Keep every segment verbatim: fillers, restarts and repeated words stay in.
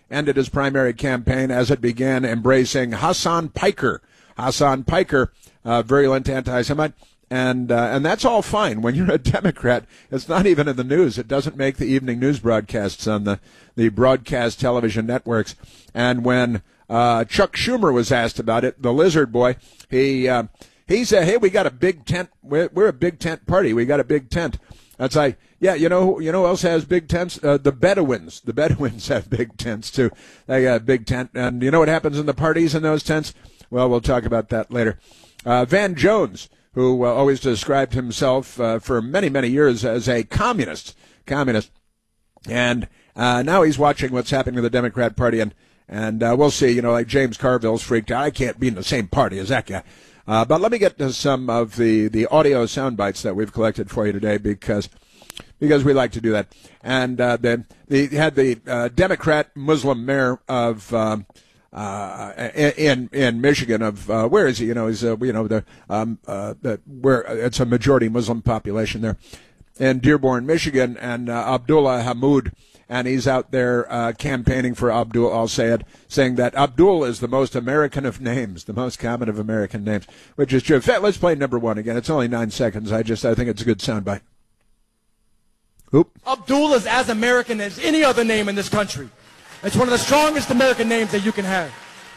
ended his primary campaign as it began embracing Hasan Piker. Hasan Piker, uh, virulent anti-Semite. And uh, and that's all fine. When you're a Democrat, it's not even in the news. It doesn't make the evening news broadcasts on the, the broadcast television networks. And when uh, Chuck Schumer was asked about it, the lizard boy, he uh, he said, hey, we got a big tent. We're, we're a big tent party. We got a big tent. That's like, yeah, you know, you know who else has big tents? Uh, the Bedouins. The Bedouins have big tents, too. They got a big tent. And you know what happens in the parties in those tents? Well, we'll talk about that later. Uh, Van Jones, who uh, always described himself uh, for many, many years as a communist, communist. And uh, now he's watching what's happening to the Democrat Party, and, and uh, we'll see, you know, like James Carville's freaked out. I can't be in the same party as that guy. Uh, but let me get to some of the, the audio sound bites that we've collected for you today because because we like to do that. And uh, they, they had the uh, Democrat Muslim mayor of um, Uh, in in Michigan of uh, where is he? You know, he's uh, you know the um uh the, where it's a majority Muslim population there in Dearborn, Michigan, and uh, Abdullah Hammoud, and he's out there uh, campaigning for Abdul al-Sayed, saying that Abdul is the most American of names, the most common of American names, which is true. In fact, let's play number one again. It's only nine seconds. I just I think it's a good soundbite. Oop. Abdul is as American as any other name in this country. It's one of the strongest American names that you can have.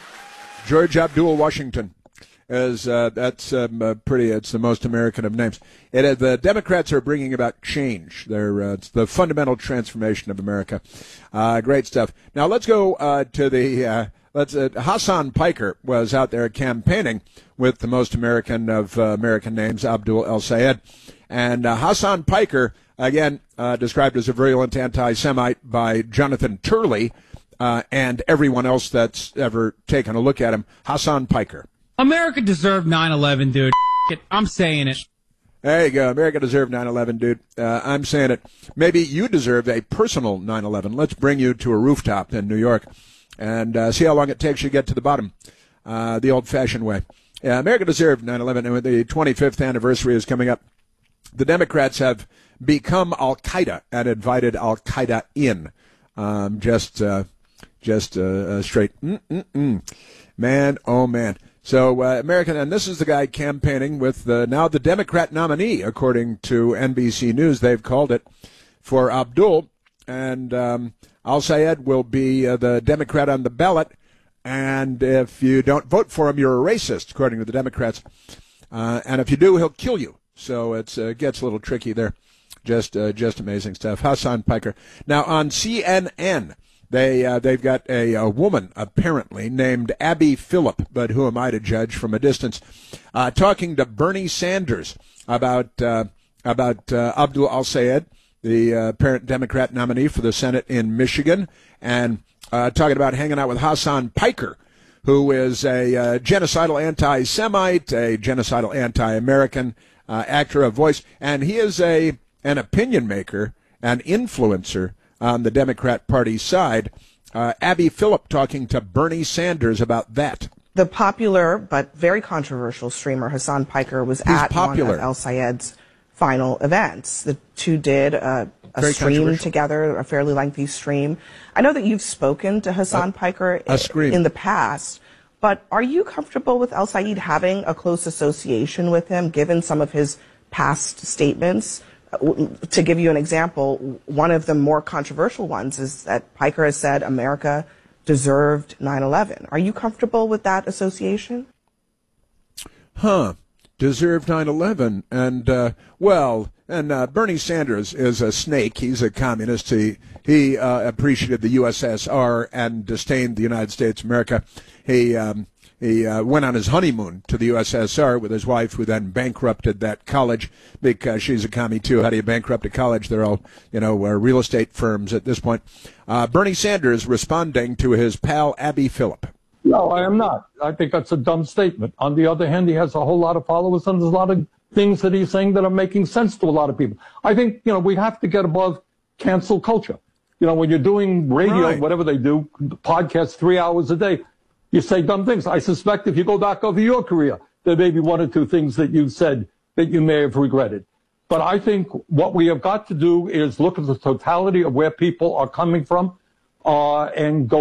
George Abdul Washington is uh, that's um, uh, pretty. It's the most American of names. It, uh, the Democrats are bringing about change. They're uh, it's the fundamental transformation of America. Uh, great stuff. Now let's go uh, to the. Uh, let's. Uh, Hasan Piker was out there campaigning with the most American of uh, American names, Abdul el-Sayed, and uh, Hasan Piker again uh, described as a virulent anti-Semite by Jonathan Turley. Uh, and everyone else that's ever taken a look at him, Hasan Piker. America deserved nine eleven, dude. I'm saying it. There you go. America deserved nine eleven, dude. Uh, I'm saying it. Maybe you deserve a personal nine eleven. Let's bring you to a rooftop in New York and uh, see how long it takes you to get to the bottom, uh, the old-fashioned way. Yeah, America deserved nine eleven, and the twenty-fifth anniversary is coming up. The Democrats have become Al-Qaeda and invited Al-Qaeda in. Um, just... Uh, Just uh, uh, straight, mm-mm-mm. man, oh man. So uh, American, and this is the guy campaigning with the, now the Democrat nominee, according to N B C News. They've called it for Abdul, and um, al-Sayed will be uh, the Democrat on the ballot. And if you don't vote for him, you're a racist, according to the Democrats. Uh, and if you do, he'll kill you. So it uh, gets a little tricky there. Just, uh, just amazing stuff. Hasan Piker. Now on C N N. They, uh, they've got a, a woman, apparently, named Abby Phillip, but who am I to judge from a distance, uh, talking to Bernie Sanders about uh, about uh, Abdul al-Sayed, the uh, apparent Democrat nominee for the Senate in Michigan, and uh, talking about hanging out with Hasan Piker, who is a uh, genocidal anti-Semite, a genocidal anti-American uh, actor of voice, and he is a an opinion maker, an influencer on the Democrat Party side. Uh, Abby Phillip talking to Bernie Sanders about that. The popular but very controversial streamer Hasan Piker was He's at popular. one of el-Sayed's final events. The two did a, a stream together, a fairly lengthy stream. I know that you've spoken to Hasan a, Piker a in the past, but are you comfortable with el-Sayed having a close association with him, given some of his past statements? To give you an example, one of the more controversial ones is that Piker has said America deserved nine eleven. Are you comfortable with that association? Huh. Deserved nine eleven. And, uh, well, and uh, Bernie Sanders is a snake. He's a communist. He, he uh, appreciated the U S S R and disdained the United States of America. He... Um, He uh, went on his honeymoon to the U S S R with his wife, who then bankrupted that college because she's a commie, too. How do you bankrupt a college? They're all, you know, uh, real estate firms at this point. Uh, Bernie Sanders responding to his pal, Abby Phillip. No, I am not. I think that's a dumb statement. On the other hand, he has a whole lot of followers, and there's a lot of things that he's saying that are making sense to a lot of people. I think, you know, we have to get above cancel culture. You know, when you're doing radio, right. whatever they do, podcasts three hours a day, you say dumb things. I suspect if you go back over your career, there may be one or two things that you said that you may have regretted. But I think what we have got to do is look at the totality of where people are coming from uh, and go